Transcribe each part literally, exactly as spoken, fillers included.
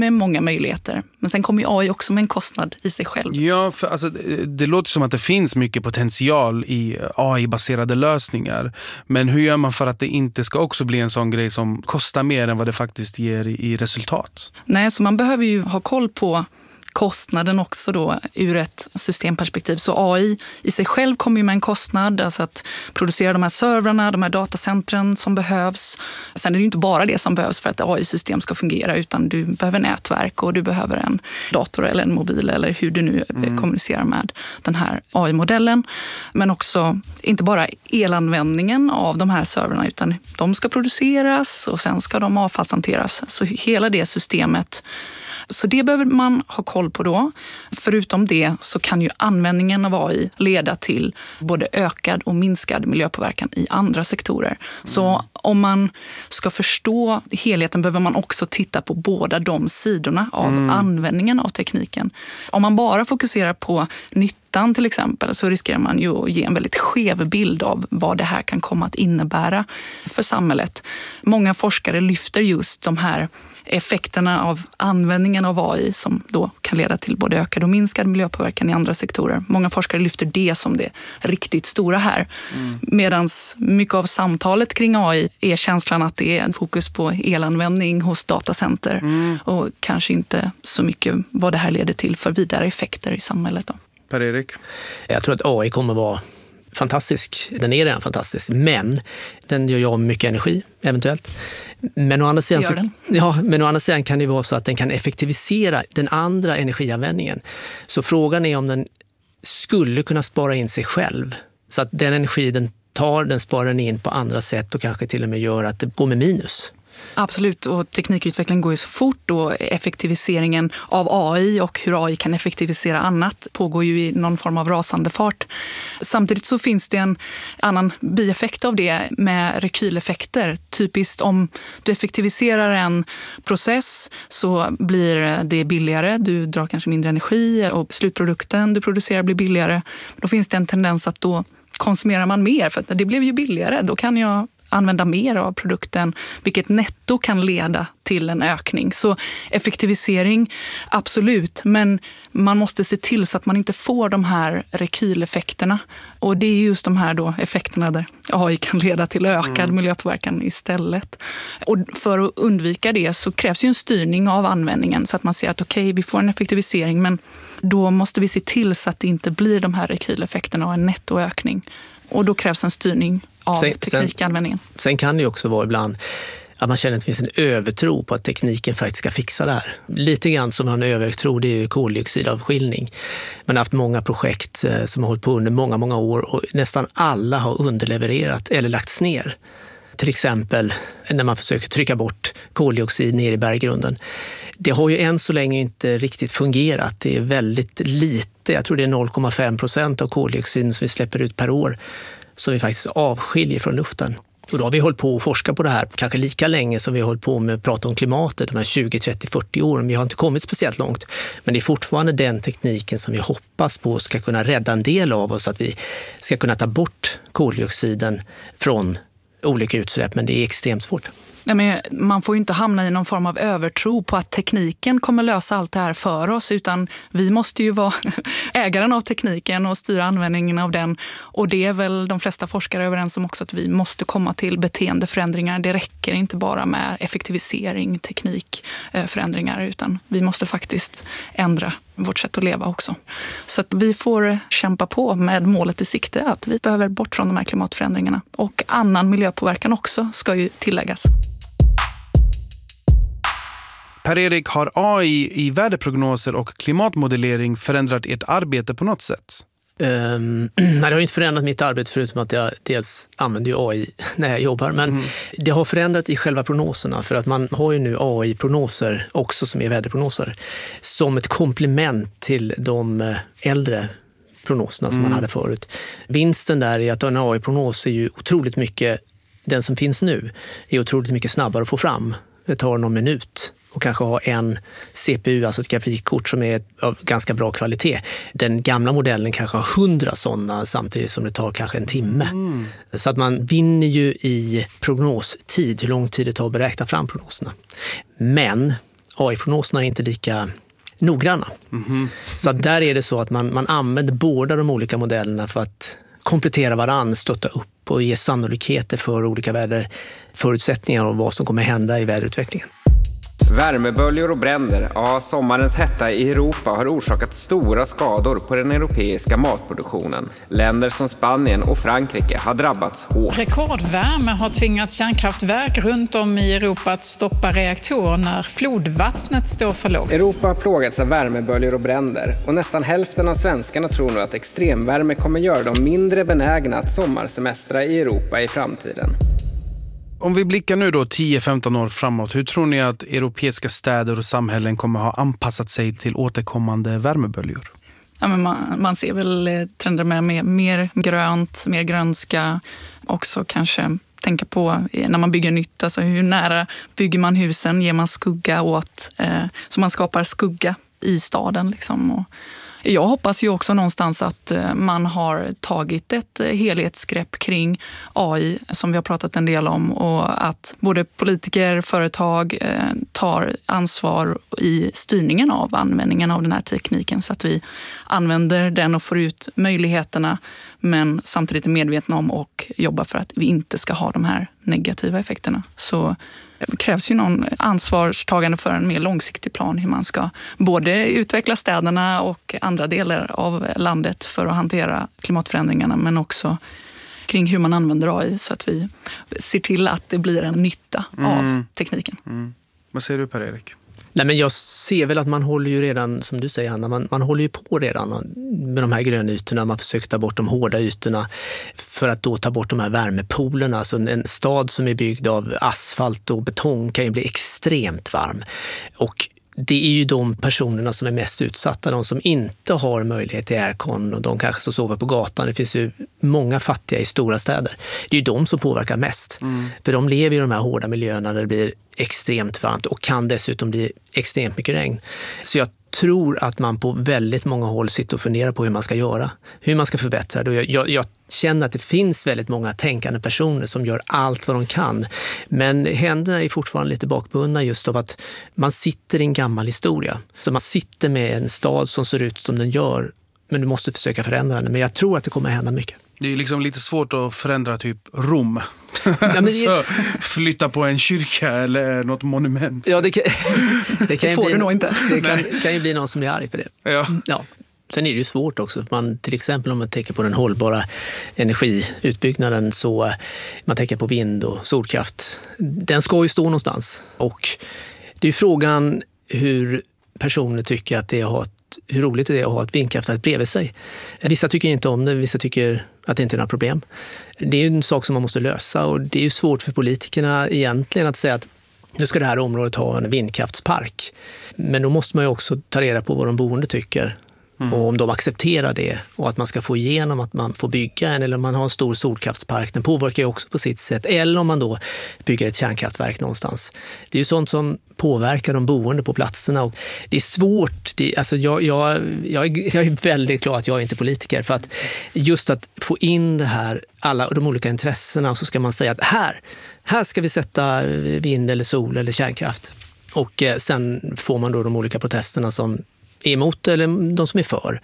med många möjligheter. Men sen kommer ju A I också med en kostnad i sig själv. Ja, för alltså, det låter som att det finns mycket potential i A I-baserade lösningar. Men hur gör man för att det inte ska också bli en sån grej som kostar mer än vad det faktiskt ger i, i resultat? Nej, så man behöver ju ha koll på kostnaden också då ur ett systemperspektiv. Så A I i sig själv kommer ju med en kostnad, alltså att producera de här servrarna, de här datacentren som behövs. Sen är det ju inte bara det som behövs för att A I-system ska fungera, utan du behöver nätverk och du behöver en dator eller en mobil eller hur du nu mm. kommunicerar med den här A I-modellen. Men också inte bara elanvändningen av de här servrarna, utan de ska produceras och sen ska de avfallshanteras. Så hela det systemet. Så det behöver man ha koll på då. Förutom det så kan ju användningen av A I leda till både ökad och minskad miljöpåverkan i andra sektorer. Mm. Så om man ska förstå helheten behöver man också titta på båda de sidorna av mm. användningen av tekniken. Om man bara fokuserar på nyttan till exempel så riskerar man ju att ge en väldigt skev bild av vad det här kan komma att innebära för samhället. Många forskare lyfter just de här effekterna av användningen av A I som då kan leda till både ökad och minskad miljöpåverkan i andra sektorer. Många forskare lyfter det som det riktigt stora här. Mm. Medan mycket av samtalet kring A I är känslan att det är en fokus på elanvändning hos datacenter mm. och kanske inte så mycket vad det här leder till för vidare effekter i samhället då. Per-Erik? Jag tror att A I kommer vara fantastisk. Den är redan fantastisk, men den gör jag mycket energi eventuellt. Men å andra sidan, så, ja, men å andra sidan kan det vara så att den kan effektivisera den andra energianvändningen. Så frågan är om den skulle kunna spara in sig själv. Så att den energi den tar, den sparar den in på andra sätt och kanske till och med gör att det går med minus. Absolut, och teknikutvecklingen går ju så fort och effektiviseringen av A I och hur A I kan effektivisera annat pågår ju i någon form av rasande fart. Samtidigt så finns det en annan bieffekt av det med rekyleffekter. Typiskt om du effektiviserar en process så blir det billigare, du drar kanske mindre energi och slutprodukten du producerar blir billigare. Då finns det en tendens att då konsumerar man mer för att det blev ju billigare, då kan jag använda mer av produkten, vilket netto kan leda till en ökning. Så effektivisering, absolut, men man måste se till så att man inte får de här rekyleffekterna. Och det är just de här då effekterna där A I kan leda till ökad mm. miljöpåverkan istället. Och för att undvika det så krävs ju en styrning av användningen så att man ser att okej, okay, vi får en effektivisering, men då måste vi se till så att det inte blir de här rekyleffekterna och en nettoökning. Och då krävs en styrning av sen, teknikanvändningen. Sen, sen kan det ju också vara ibland att man känner att det finns en övertro på att tekniken faktiskt ska fixa det här. Lite grann som en övertro, det är ju koldioxidavskiljning. Man har haft många projekt som har hållit på under många, många år och nästan alla har underlevererat eller lagts ner. Till exempel när man försöker trycka bort koldioxid ner i berggrunden. Det har ju än så länge inte riktigt fungerat. Det är väldigt lite, jag tror det är noll komma fem procent av koldioxiden som vi släpper ut per år som vi faktiskt avskiljer från luften. Och då har vi hållit på att forska på det här kanske lika länge som vi har hållit på med att prata om klimatet de här tjugo, trettio, fyrtio åren. Vi har inte kommit speciellt långt, men det är fortfarande den tekniken som vi hoppas på ska kunna rädda en del av oss, att vi ska kunna ta bort koldioxiden från olika utsläpp, men det är extremt svårt. Ja, men man får ju inte hamna i någon form av övertro på att tekniken kommer lösa allt det här för oss, utan vi måste ju vara ägaren av tekniken och styra användningen av den. Och det är väl de flesta forskare överens om också, att vi måste komma till beteendeförändringar. Det räcker inte bara med effektivisering, teknikförändringar, utan vi måste faktiskt ändra vårt sätt att leva också. Så att vi får kämpa på med målet i sikte att vi behöver bort från de här klimatförändringarna. Och annan miljöpåverkan också ska ju tilläggas. Per-Erik, har A I i väderprognoser och klimatmodellering förändrat ert arbete på något sätt? Um, nej, det har inte förändrat mitt arbete förutom att jag dels använder ju A I när jag jobbar. Men mm. det har förändrat i själva prognoserna, för att man har ju nu A I-prognoser också som är väderprognoser som ett komplement till de äldre prognoserna som mm. man hade förut. Vinsten där är att en A I-prognos är ju otroligt mycket, den som finns nu är otroligt mycket snabbare att få fram. Det tar någon minut. Och kanske ha en C P U, alltså ett grafikkort som är av ganska bra kvalitet. Den gamla modellen kanske har hundra sådana samtidigt som det tar kanske en timme. Mm. Så att man vinner ju i prognostid, hur lång tid det tar att beräkna fram prognoserna. Men A I-prognoserna är inte lika noggranna. Mm-hmm. Så att där är det så att man, man använder båda de olika modellerna för att komplettera varann, stötta upp och ge sannolikheter för olika väderförutsättningar och vad som kommer hända i väderutvecklingen. Värmeböljor och bränder, ja, sommarens hetta i Europa har orsakat stora skador på den europeiska matproduktionen. Länder som Spanien och Frankrike har drabbats hårt. Rekordvärme har tvingat kärnkraftverk runt om i Europa att stoppa reaktorer när flodvattnet står för lågt. Europa har plågats av värmeböljor och bränder och nästan hälften av svenskarna tror nu att extremvärme kommer göra dem mindre benägna att sommarsemestra i Europa i framtiden. Om vi blickar nu då tio till femton år framåt, hur tror ni att europeiska städer och samhällen kommer ha anpassat sig till återkommande värmeböljor? Ja, men man, man ser väl trender med, med mer grönt, mer grönska. Också kanske tänka på när man bygger nytt, alltså hur nära bygger man husen, ger man skugga åt, eh, så man skapar skugga i staden liksom. Och jag hoppas ju också någonstans att man har tagit ett helhetsgrepp kring A I som vi har pratat en del om, och att både politiker, företag tar ansvar i styrningen av användningen av den här tekniken så att vi använder den och får ut möjligheterna, men samtidigt är medvetna om och jobbar för att vi inte ska ha de här negativa effekterna. Så det krävs ju någon ansvarstagande för en mer långsiktig plan hur man ska både utveckla städerna och andra delar av landet för att hantera klimatförändringarna, men också kring hur man använder A I så att vi ser till att det blir en nytta mm. av tekniken. Mm. Vad säger du, Per-Erik? Nej, men jag ser väl att man håller ju redan, som du säger Anna, man, man håller ju på redan med de här grönytorna. Man försöker ta bort de hårda ytorna för att då ta bort de här värmepoolerna. Alltså en stad som är byggd av asfalt och betong kan ju bli extremt varm. Och det är ju de personerna som är mest utsatta, de som inte har möjlighet till aircon och de kanske så sover på gatan. Det finns ju många fattiga i stora städer. Det är ju de som påverkar mest. Mm. För de lever i de här hårda miljöerna där det blir extremt varmt och kan dessutom bli extremt mycket regn. Så jag tror att man på väldigt många håll sitter och funderar på hur man ska göra, hur man ska förbättra det. Jag, jag, jag känner att det finns väldigt många tänkande personer som gör allt vad de kan. Men händerna är fortfarande lite bakbundna just av att man sitter i en gammal historia. Så man sitter med en stad som ser ut som den gör, men du måste försöka förändra den. Men jag tror att det kommer att hända mycket. Det är liksom lite svårt att förändra typ Rom. Ja, men det... Så flytta på en kyrka eller något monument. Ja, det kan, det kan det får bli, du nog inte. Det kan, kan ju bli någon som blir arg för det. Ja. Ja. Sen är det ju svårt också. Man, till exempel om man tänker på den hållbara energiutbyggnaden, så man tänker på vind och solkraft. Den ska ju stå någonstans. Och det är ju frågan hur personer tycker att det har ett, hur roligt det är att ha ett vindkraftverk bredvid sig. Vissa tycker inte om det, vissa tycker att det inte är några problem. Det är ju en sak som man måste lösa, och det är ju svårt för politikerna egentligen att säga att nu ska det här området ha en vindkraftspark. Men då måste man ju också ta reda på vad de boende tycker. Mm. Och om de accepterar det, och att man ska få igenom att man får bygga en, eller om man har en stor solkraftspark, den påverkar ju också på sitt sätt. Eller om man då bygger ett kärnkraftverk någonstans. Det är ju sånt som påverkar de boende på platserna, och det är svårt. Det, alltså jag, jag, jag, är, jag är väldigt glad att jag inte är politiker, för att just att få in det här, alla de olika intressena, och så ska man säga att här, här ska vi sätta vind eller sol eller kärnkraft. Och eh, sen får man då de olika protesterna som är emot eller de som är för.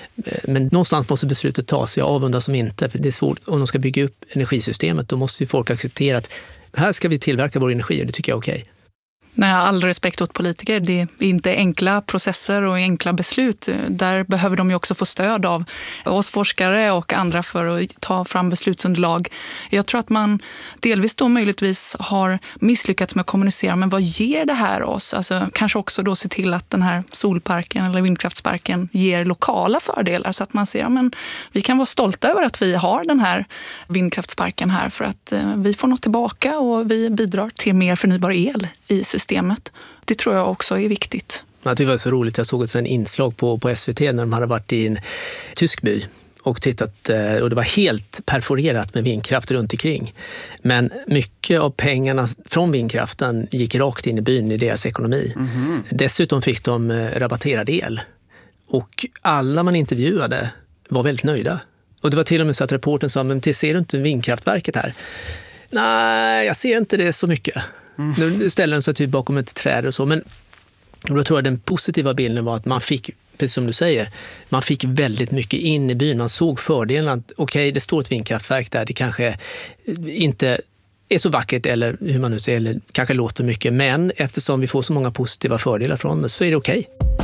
Men någonstans måste beslutet tas. Jag avundas som inte, för det är svårt. Om de ska bygga upp energisystemet, då måste ju folk acceptera att här ska vi tillverka vår energi, och det tycker jag är okej. Nej, all respekt åt politiker. Det är inte enkla processer och enkla beslut. Där behöver de ju också få stöd av oss forskare och andra för att ta fram beslutsunderlag. Jag tror att man delvis då möjligtvis har misslyckats med att kommunicera, men vad ger det här oss? Alltså, kanske också då se till att den här solparken eller vindkraftsparken ger lokala fördelar, så att man ser, ja, men vi kan vara stolta över att vi har den här vindkraftsparken här, för att eh, vi får något tillbaka och vi bidrar till mer förnybar el i systemet. Det tror jag också är viktigt. Ja, det var så roligt. Jag såg ett en inslag på, på S V T när de hade varit i en tysk by och tittat, och det var helt perforerat med vindkraft runt omkring. Men mycket av pengarna från vindkraften gick rakt in i byn, i deras ekonomi. Mm-hmm. Dessutom fick de rabatterad el. Och alla man intervjuade var väldigt nöjda. Och det var till och med så att reportern sa, men ser du inte vindkraftverket här? Nej, jag ser inte det så mycket. Mm. Nu ställer den sig typ bakom ett träd och så, men Och då tror jag den positiva bilden var att man fick, precis som du säger, man fick väldigt mycket in i byn. Man såg fördelarna. Okej, okay, det står ett vindkraftverk där. Det kanske inte är så vackert eller hur man nu säger, eller kanske låter mycket. Men eftersom vi får så många positiva fördelar från det så är det okej. Okay.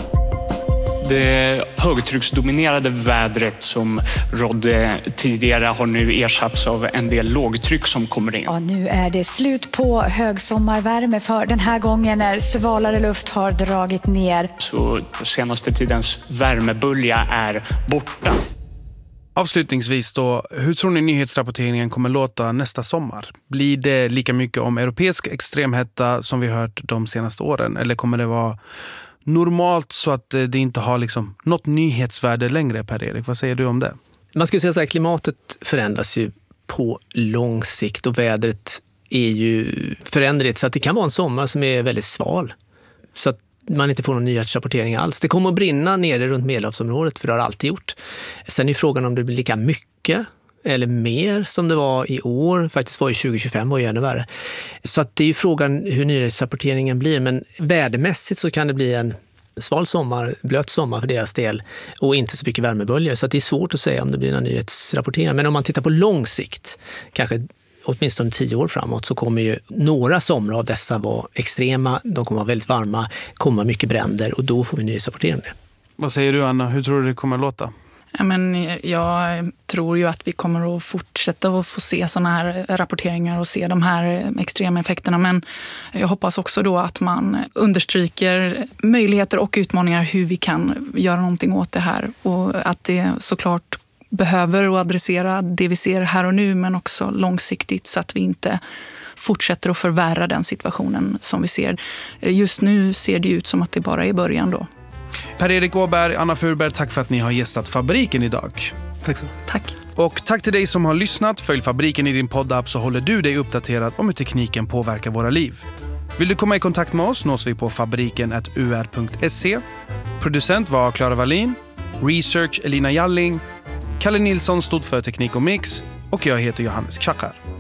Det högtrycksdominerade vädret som rådde tidigare har nu ersatts av en del lågtryck som kommer in. Ja, nu är det slut på högsommarvärme för den här gången när svalare luft har dragit ner. Så senaste tidens värmebölja är borta. Avslutningsvis då, hur tror ni nyhetsrapporteringen kommer låta nästa sommar? Blir det lika mycket om europeisk extremhetta som vi hört de senaste åren? Eller kommer det vara normalt så att det inte har liksom något nyhetsvärde längre, Per-Erik? Vad säger du om det? Man skulle säga så här, klimatet förändras ju på lång sikt och vädret är ju föränderligt så att det kan vara en sommar som är väldigt sval. Så att man inte får någon nyhetsrapportering alls. Det kommer att brinna nere runt Medelhavsområdet, för det har det alltid gjort. Sen är frågan om det blir lika mycket eller mer som det var i år. Faktiskt var ju tjugo tjugofem var ju ännu värre. Så att det är ju frågan hur nyhetsrapporteringen blir. Men vädermässigt så kan det bli en sval sommar, blöt sommar för deras del och inte så mycket värmeböljor. Så att det är svårt att säga om det blir någon nyhetsrapportering. Men om man tittar på lång sikt, kanske åtminstone tio år framåt, så kommer ju några somrar av dessa vara extrema. De kommer vara väldigt varma, kommer vara mycket bränder och då får vi nyhetsrapportering om det. Vad säger du, Anna? Hur tror du det kommer att låta? Ja, men jag tror ju att vi kommer att fortsätta att få se såna här rapporteringar och se de här extrema effekterna. Men jag hoppas också då att man understryker möjligheter och utmaningar hur vi kan göra någonting åt det här. Och att det såklart behöver att adressera det vi ser här och nu, men också långsiktigt så att vi inte fortsätter att förvärra den situationen som vi ser. Just nu ser det ut som att det bara är början då. Per-Erik Åberg, Anna Furberg, tack för att ni har gästat Fabriken idag. Tack så. Tack. Och tack till dig som har lyssnat. Följ Fabriken i din poddapp så håller du dig uppdaterad om hur tekniken påverkar våra liv. Vill du komma i kontakt med oss nås vi på fabriken at u r punkt se. Producent var Clara Wallin, research Elina Jalling, Kalle Nilsson stod för teknik och mix och jag heter Johannes Kachar.